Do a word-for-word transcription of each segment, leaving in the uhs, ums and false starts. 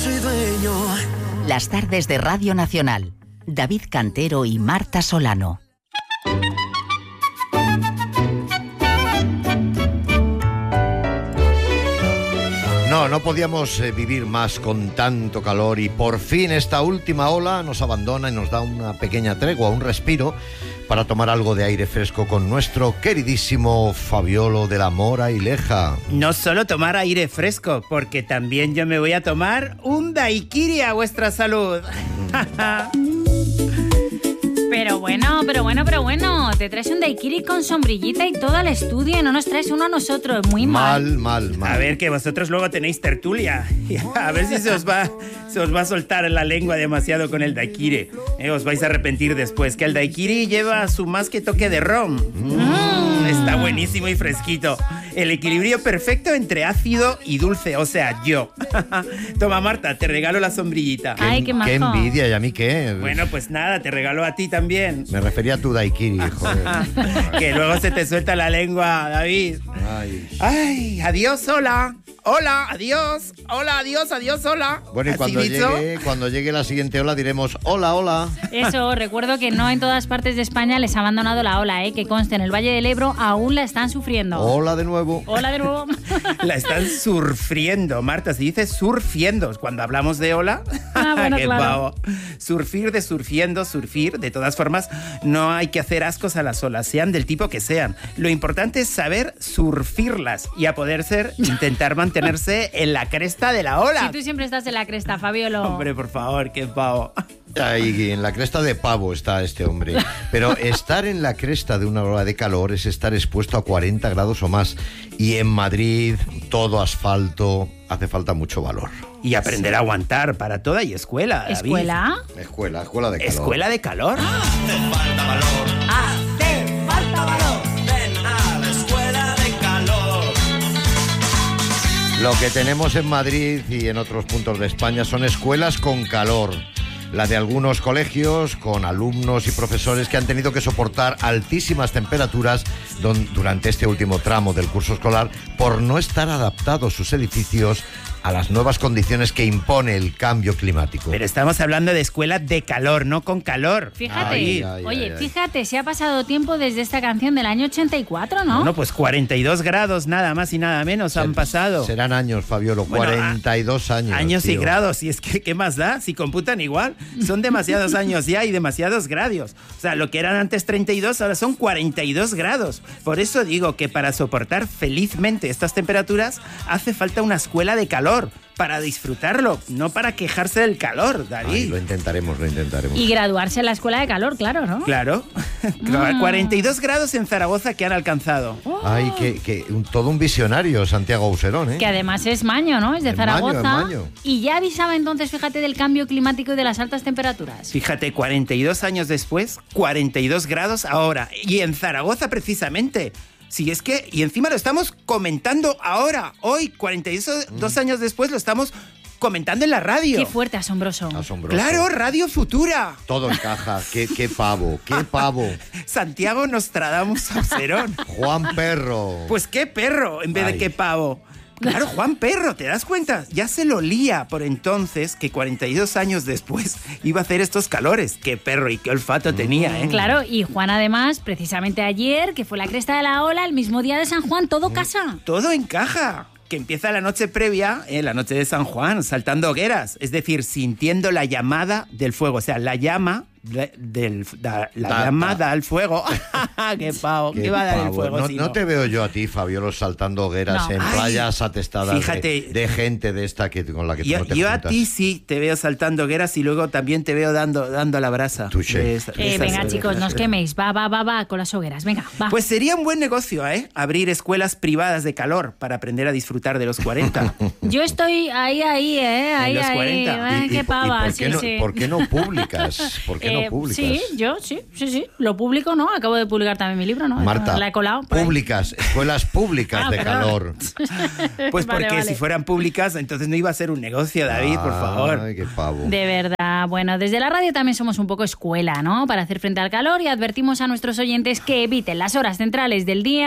soy dueño. Las tardes de Radio Nacional. David Cantero y Marta Solano. No, no podíamos eh, vivir más con tanto calor y por fin esta última ola nos abandona y nos da una pequeña tregua, un respiro para tomar algo de aire fresco con nuestro queridísimo Fabiolo de la Mora y Leja. No solo tomar aire fresco, porque también yo me voy a tomar un daiquiri a vuestra salud. Pero bueno, pero bueno, pero bueno, te traes un daiquiri con sombrillita y todo al estudio y no nos traes uno a nosotros, muy mal. Mal, mal, mal. A ver, que vosotros luego tenéis tertulia. A ver si se os va, se os va a soltar la lengua demasiado con el daiquiri. Eh, os vais a arrepentir después, que el daiquiri lleva su más que toque de ron. Mm, está buenísimo y fresquito. El equilibrio perfecto entre ácido y dulce, o sea, yo. Toma, Marta, te regalo la sombrillita. Qué, Ay, qué majo. qué envidia, ¿y a mí qué? Bueno, pues nada, te regalo a ti también. Me refería a tu daiquiri, joder. Que luego se te suelta la lengua, David. Ay. Ay, adiós, hola. Hola, adiós. Hola, adiós, adiós, hola. Bueno, y ¿Así cuando dicho? llegue, cuando llegue la siguiente ola diremos hola, hola. Eso, recuerdo que no en todas partes de España les ha abandonado la ola, ¿eh? Que conste, en el Valle del Ebro aún la están sufriendo. Hola de nuevo. Hola de nuevo. La están surfriendo, Marta, se dice surfiendo. Cuando hablamos de ola, Ah, bueno, qué claro. pavo. Surfir de surfiendo, surfir. De todas formas, no hay que hacer ascos a las olas, sean del tipo que sean. Lo importante es saber surfirlas y a poder ser, intentar mantenerse en la cresta de la ola. Si tú siempre estás en la cresta, Fabiolo. Hombre, por favor, qué pavo. Ahí en la cresta de pavo está este hombre. Pero estar en la cresta de una ola de calor es estar expuesto a cuarenta grados o más. Y en Madrid, todo asfalto, hace falta mucho valor. Y aprender a aguantar para toda y escuela, David. ¿Escuela? Escuela, escuela de calor. ¿Escuela de calor? Hace falta valor. Hace falta valor. Ven a la escuela de calor. Lo que tenemos en Madrid y en otros puntos de España son escuelas con calor. La de algunos colegios con alumnos y profesores que han tenido que soportar altísimas temperaturas don, durante este último tramo del curso escolar por no estar adaptados sus edificios a las nuevas condiciones que impone el cambio climático. Pero estamos hablando de escuela de calor, no con calor. Fíjate, Ay, ay, oye, ay, ay. fíjate, se ha pasado tiempo desde esta canción del año ochenta y cuatro, ¿no? Bueno, pues cuarenta y dos grados nada más y nada menos han pasado. Serán años, Fabiolo, Bueno, cuarenta y dos años. Años tío. y grados, y es que, ¿qué más da? Si computan igual, son demasiados años ya y demasiados grados. O sea, lo que eran antes treinta y dos, ahora son cuarenta y dos grados. Por eso digo que para soportar felizmente estas temperaturas hace falta una escuela de calor, para disfrutarlo, no para quejarse del calor, David. Ay, lo intentaremos, lo intentaremos. Y graduarse en la escuela de calor, claro, ¿no? Claro, Mm. cuarenta y dos grados en Zaragoza que han alcanzado. Ay, que, que un, todo un visionario, Santiago Auserón, ¿eh? Que además es maño, ¿no? Es de Es maño, Zaragoza. es maño. Y ya avisaba entonces, fíjate, del cambio climático y de las altas temperaturas. Fíjate, cuarenta y dos años después, cuarenta y dos grados ahora. Y en Zaragoza, precisamente. Si es que, y encima lo estamos comentando ahora, hoy, cuarenta y dos años después, lo estamos comentando en la radio. Qué fuerte, asombroso. Asombroso. Claro, Radio Futura. Todo encaja. Qué, qué pavo, qué pavo. Santiago Nostradamus Auserón. Juan Perro. Pues qué perro, en vez Ay. de qué pavo. Claro, Juan Perro, ¿te das cuenta? Ya se lo lía por entonces que cuarenta y dos años después iba a hacer estos calores. Qué perro y qué olfato tenía, ¿eh? Claro, y Juan además, precisamente ayer, que fue la cresta de la ola, el mismo día de San Juan, todo casa. Todo encaja. Que empieza la noche previa, eh, la noche de San Juan, saltando hogueras. Es decir, sintiendo la llamada del fuego. O sea, la llama de- del, da- la Da- llamada da. al fuego. ¡Qué pavo! ¿Qué, Qué va a dar el pavo. fuego? No, si no te veo yo a ti, Fabiolo, saltando hogueras No. en Ay, playas atestadas de- fíjate. de, gente de esta que, con la que tú Yo, no te yo a juntas. ti sí te veo saltando hogueras y luego también te veo dando, dando la brasa. Touché. De esa- de Eh, esas venga, hogueras. chicos, no os queméis. Va, va, va, va, con las hogueras. Venga, va. Pues sería un buen negocio, ¿eh? Abrir escuelas privadas de calor para aprender a disfrutar de los cuarenta. Yo estoy ahí, ahí, ¿eh? Ahí, los ahí. cuarenta. Ay, ¿Y- y qué por- y pava, por qué sí, no, sí. ¿Por qué no publicas? ¿Por qué Eh, no publicas? Sí, yo, sí, sí, sí. Lo publico, ¿no? Acabo de publicar también mi libro, ¿no? Marta, La he colado. por ahí. públicas, escuelas públicas Ah, de perdón. calor. Pues Vale, porque vale. si fueran públicas, entonces no iba a ser un negocio, David, por favor. Ay, qué pavo. De verdad. Bueno, desde la radio también somos un poco escuela, ¿no? Para hacer frente al calor y advertimos a nuestros oyentes que eviten las horas centrales del día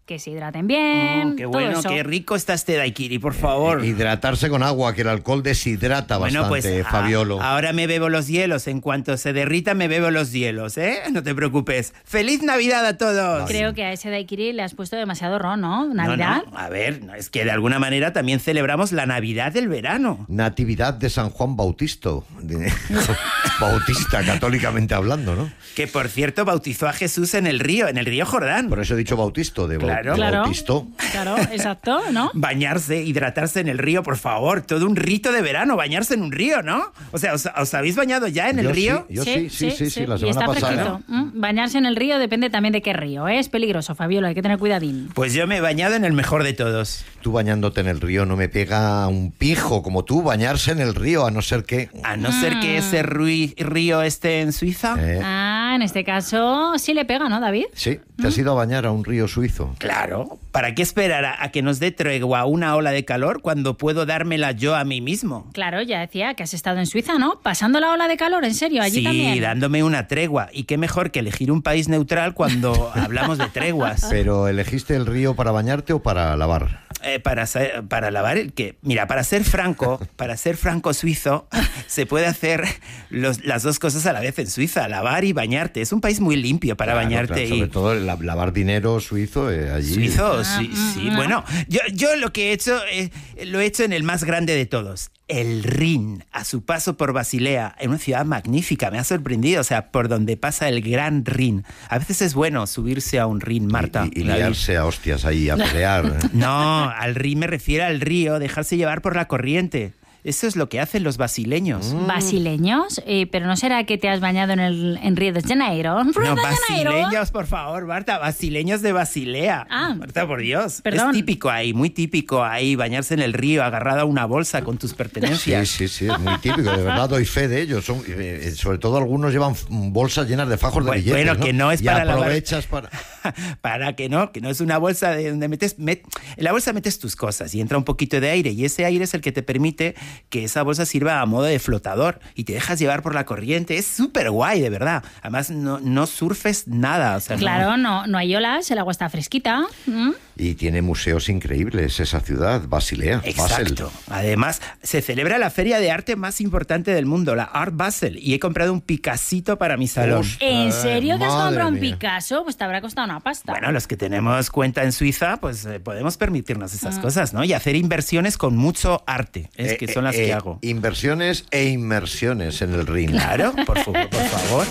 que se hidraten bien, Oh, qué todo bueno, eso. qué rico está este daiquiri, por favor. Hidratarse con agua, que el alcohol deshidrata Bueno, bastante, pues a- Fabiolo. ahora me bebo los hielos. En cuanto se derrita, me bebo los hielos, ¿eh? No te preocupes. ¡Feliz Navidad a todos! Creo que a ese daiquiri le has puesto demasiado ron, ¿no? No, ¿Navidad? no, a ver, no, es que de alguna manera también celebramos la Navidad del verano. Natividad de San Juan Bautista. De- Bautista, católicamente hablando, ¿no? Que, por cierto, bautizó a Jesús en el río, en el río Jordán. Por eso he dicho Bautisto, de, bau- Claro. de Claro. Bautisto. Claro, exacto, ¿no? Bañarse, hidratarse en el río, por favor. Todo un rito de verano, bañarse en un río, ¿no? O sea, ¿os, os habéis bañado ya en el Yo río? sí, yo sí, sí, sí, sí, la Y semana está pasada. fresquito. Mm, Bañarse en el río depende también de qué río, ¿eh? Es peligroso, Fabiola, hay que tener cuidadín. Pues yo me he bañado en el mejor de todos. Tú bañándote en el río no me pega un pijo como tú bañarse en el río, a no ser que... A no ser que ese rui- río esté en Suiza. Eh, Ah, en este caso sí le pega, ¿no, David? sí, te has ido a bañar a un río suizo. Claro, ¿para qué esperar a, a que nos dé tregua una ola de calor cuando puedo dármela yo a mí mismo? Claro, ya decía que has estado en Suiza, ¿no? Pasando la ola de calor, en serio, allí sí, también. dándome una tregua. Y qué mejor que elegir un país neutral cuando hablamos de treguas. Pero ¿elegiste el río para bañarte o para lavar? Eh, para, sa- para lavar el que... Mira, para ser franco, para ser franco suizo, se puede hacer los- las dos cosas a la vez en Suiza, lavar y bañarte. Es un país muy limpio para Claro, bañarte. claro, y... sobre todo el la- lavar dinero suizo eh, allí. Suizo, Ah, sí, mm, sí. mm. Bueno, yo, yo lo que he hecho, eh, lo he hecho en el más grande de todos, el Rin, a su paso por Basilea, en una ciudad magnífica, me ha sorprendido, o sea, por donde pasa el gran Rin. A veces es bueno subirse a un Rin, Marta. Y, y David. liarse a hostias ahí, a pelear. ¿eh? No, al Rin me refiero al río, dejarse llevar por la corriente. Eso es lo que hacen los basileños. ¿Basileños? Eh, pero ¿no será que te has bañado en el en Río de Janeiro? ¿Río No, de Janeiro? basileños, por favor, Marta, basileños de Basilea. Ah. Marta, por Dios. Perdón. Es típico ahí, muy típico ahí, bañarse en el río, agarrado a una bolsa con tus Sí, pertenencias. sí, sí, es muy típico, de verdad doy fe de ello. Son, eh, sobre todo algunos llevan f- bolsas llenas de fajos de Bueno, billetes. bueno, que no es y para lavar- aprovechas para... Para que no, que no es una bolsa de donde metes... met- en la bolsa metes tus cosas y entra un poquito de aire y ese aire es el que te permite que esa bolsa sirva a modo de flotador y te dejas llevar por la corriente. Es súper guay, de verdad. Además, no, no surfes nada. O sea, no- Claro, no, no hay olas, el agua está fresquita. ¿Mm? Y tiene museos increíbles esa ciudad, Basilea. Basel. Exacto. Además, se celebra la feria de arte más importante del mundo, la Art Basel, y he comprado un Picasito para mi salón. Ostras, ¿En serio que has madre comprado un mía. Picasso? Pues te habrá costado una pasta. Bueno, los que tenemos cuenta en Suiza, pues eh, podemos permitirnos Ah. esas cosas, ¿no? Y hacer inversiones con mucho arte, es Eh, que son las eh, que eh, hago. Inversiones e inmersiones en el ring. Claro, por favor, por favor.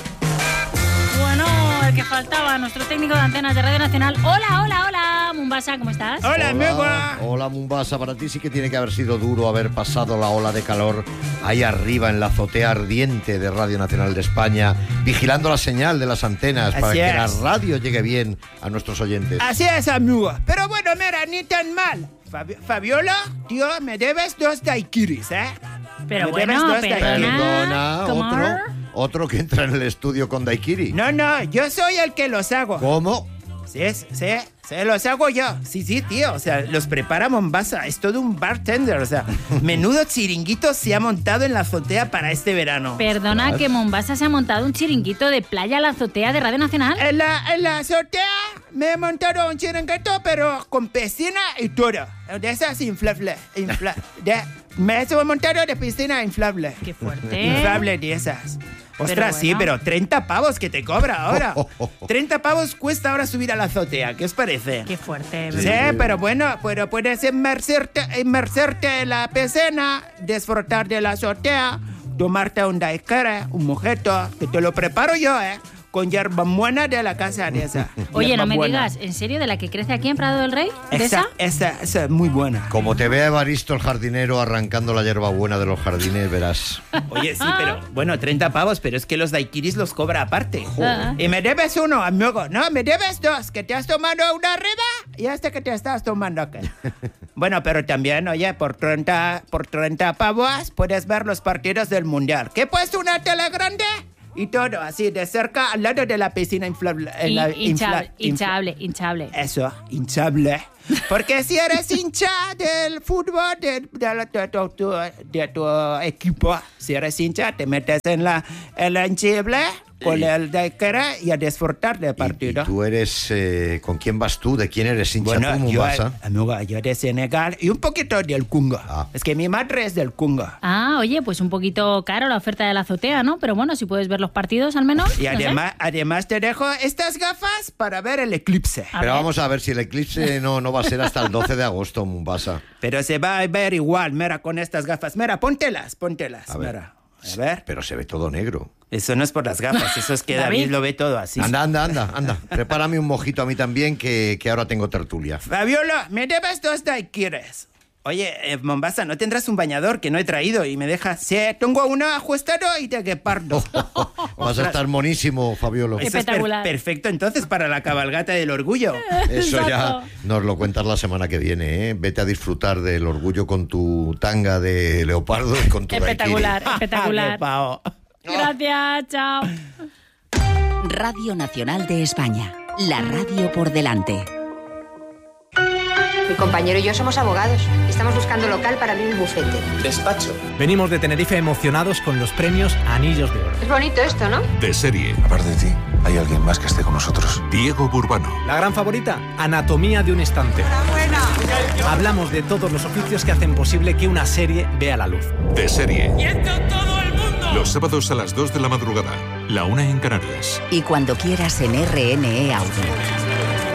Bueno, el que faltaba, nuestro técnico de antenas de Radio Nacional. Hola, hola, hola, Mumbasa, ¿cómo estás? Hola, amigo. Hola, Mumbasa. Para ti sí que tiene que haber sido duro haber pasado la ola de calor ahí arriba en la azotea ardiente de Radio Nacional de España, vigilando la señal de las antenas para Así que es. la radio llegue bien a nuestros oyentes. Así es, amigo. Pero bueno, mira, ni tan mal. Fabi- Fabiola, tío, me debes dos daiquiris, ¿eh? Pero Me bueno, debes dos perdona. daiquiris. Perdona, ¿cómo? otro, otro que entra en el estudio con Daiquiri. No, no, yo soy el que los hago. ¿Cómo? Sí, sí, sí, los hago yo. Sí, sí, tío. O sea, los prepara Mombasa. Es todo un bartender. O sea, menudo chiringuito se ha montado en la azotea para este verano. Perdona Ostras. que Mombasa se ha montado un chiringuito de playa a la azotea de Radio Nacional. En la, en la azotea me he montado un chiringuito, pero con piscina y todo. De esas inflables. Infla, de, me he montado de piscina inflable. Qué fuerte. Inflable de esas. Ostras, Pero sí, bueno. pero treinta pavos que te cobra ahora. treinta pavos cuesta ahora subir a la azotea. ¿Qué os parece? Qué fuerte. Sí. Sí, pero bueno, pero puedes inmerserte, inmerserte en la piscina, disfrutar de la azotea, tomarte un daiquiri, un mojito, que te lo preparo yo, ¿eh? Con hierba buena de la casa de esa. Oye, no Hierba me buena. digas, ¿en serio de la que crece aquí en Prado del Rey? ¿De esa? Esa, esa, esa es muy buena. Como te vea Evaristo el jardinero arrancando la hierba buena de los jardines, verás. Oye, sí, pero bueno, treinta pavos, pero es que los daiquiris los cobra aparte. Ah. Y me debes uno, amigo. No, me debes dos, que te has tomado una arriba y este que te estás tomando acá. Bueno, pero también, oye, por treinta, por treinta pavos puedes ver los partidos del Mundial. ¿Qué he puesto una tele grande? Y todo así, de cerca, al lado de la piscina inflable. en la Hin- hinchable, infla- infla- hinchable, hinchable. Eso, hinchable. Porque si eres hincha del fútbol, de, de, la- de tu- tu, de tu equipo, si eres hincha, te metes en la, en la hinchable con el daiquiri y a disfrutar del partido. ¿Y, y tú eres... Eh, ¿Con quién vas tú? ¿De quién eres hincha Bueno, tú, yo, Mombasa? amigo, yo de Senegal y un poquito del Congo. Ah. Es que mi madre es del Congo. Ah, oye, pues un poquito caro la oferta de la azotea, ¿no? Pero bueno, si puedes ver los partidos al menos. Y no además, además te dejo estas gafas para ver el eclipse. A Pero ver. vamos a ver si el eclipse no, no va a ser hasta el doce de agosto, Mombasa. Pero se va a ver igual, mira, con estas gafas. Mira, póntelas, póntelas, A ver. mira. A ver. Pero se ve todo negro. Eso no es por las gafas, eso es que David, David lo ve todo así. Anda, anda, anda, anda. Prepárame un mojito a mí también, que, que ahora tengo tertulia. Fabiola, me debes dos daiquiris. Oye, eh, Mombasa, ¿no tendrás un bañador que no he traído y me dejas? Sí, tengo uno ajustado y de guepardo. Vas a estar monísimo, Fabiolo. Eso es per- Espectacular. perfecto entonces para la cabalgata del orgullo. Eso ya Exacto. nos lo cuentas la semana que viene, ¿eh? Vete a disfrutar del orgullo con tu tanga de leopardo y con tu Espectacular, daiquiri. espectacular. Qué pao. Gracias, chao. Radio Nacional de España. La radio por delante. Mi compañero y yo somos abogados. Estamos buscando local para abrir un bufete. Despacho. Venimos de Tenerife emocionados con los premios Anillos de Oro. Es bonito esto, ¿no? De serie. Aparte de ti, ¿hay alguien más que esté con nosotros? Diego Burbano. La gran favorita, Anatomía de un instante. Hablamos de todos los oficios que hacen posible que una serie vea la luz. De serie. Los sábados a las dos de la madrugada. La una en Canarias. Y cuando quieras en R N E Audio.